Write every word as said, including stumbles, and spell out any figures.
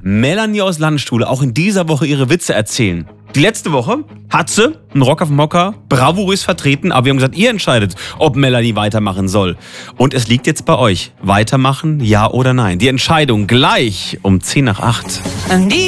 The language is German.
Melanie aus Landstuhl auch in dieser Woche ihre Witze erzählen. Die letzte Woche hat sie einen Rock auf dem Hocker bravourös vertreten, aber wir haben gesagt, ihr entscheidet, ob Melanie weitermachen soll. Und es liegt jetzt bei euch. Weitermachen, ja oder nein? Die Entscheidung gleich um zehn nach acht.